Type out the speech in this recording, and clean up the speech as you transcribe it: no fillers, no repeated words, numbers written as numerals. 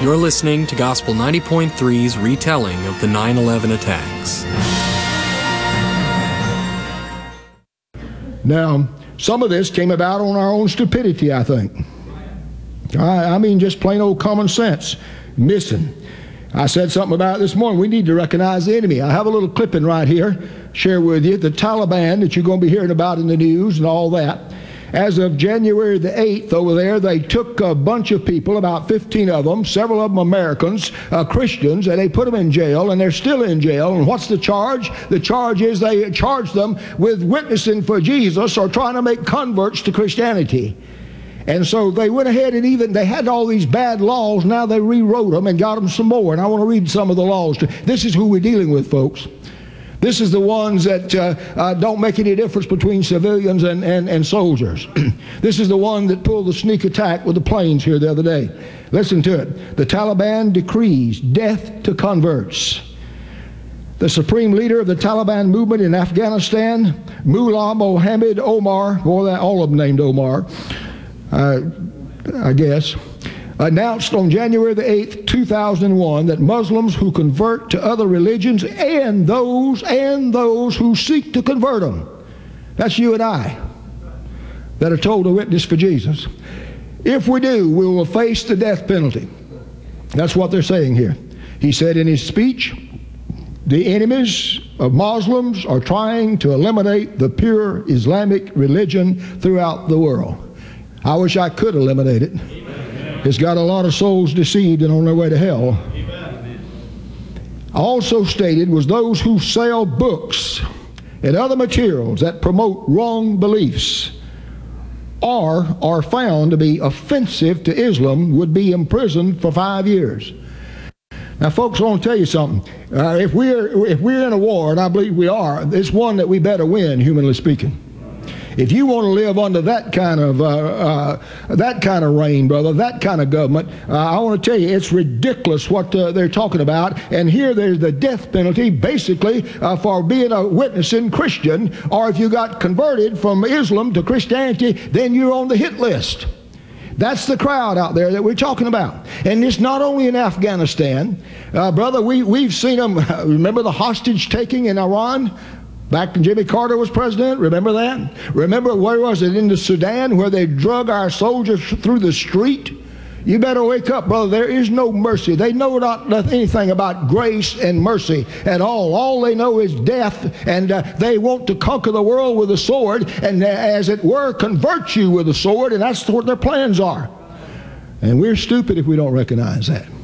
You're listening to Gospel 90.3's retelling of the 9/11 attacks. Now, some of this came about on our own stupidity, I think. I mean, just plain old common sense missing. I said something about it this morning. We need to recognize the enemy. I have a little clipping right here, share with you. The Taliban that you're going to be hearing about in the news and all that. As of January the 8th over there, they took a bunch of people, about 15 of them, several of them Americans, Christians, and they put them in jail, and they're still in jail. And what's the charge? The charge is they charged them with witnessing for Jesus or trying to make converts to Christianity. And so they went ahead and they had all these bad laws. Now they rewrote them and got them some more. And I want to read some of the laws. This is who we're dealing with, folks. This is the ones that don't make any difference between civilians and soldiers. This is the one that pulled the sneak attack with the planes here the other day. Listen to it. The Taliban decrees death to converts. The supreme leader of the Taliban movement in Afghanistan, Mullah Mohammed Omar, boy, all of them named Omar, I guess, announced on January the 8th, 2001, that Muslims who convert to other religions and those who seek to convert them, that's you and I, that are told to witness for Jesus, if we do, we will face the death penalty. That's what they're saying here. He said in his speech, the enemies of Muslims are trying to eliminate the pure Islamic religion throughout the world. I wish I could eliminate it. Amen. It's got a lot of souls deceived and on their way to hell. Amen. Also stated was those who sell books and other materials that promote wrong beliefs or are found to be offensive to Islam would be imprisoned for 5 years. Now, folks, I want to tell you something. If we're in a war, and I believe we are, it's one that we better win, humanly speaking. If you want to live under that kind of reign, brother, that kind of government, I want to tell you, it's ridiculous what they're talking about. And here there's the death penalty, basically, for being a witnessing Christian, or if you got converted from Islam to Christianity, then you're on the hit list. That's the crowd out there that we're talking about. And it's not only in Afghanistan. Brother, we've seen them. Remember the hostage taking in Iran? Back when Jimmy Carter was president, remember that? Remember, where was it, in the Sudan, where they drug our soldiers through the street? You better wake up, brother. There is no mercy. They know not anything about grace and mercy at all. All they know is death, and they want to conquer the world with a sword, and as it were, convert you with a sword, and that's what their plans are. And we're stupid if we don't recognize that.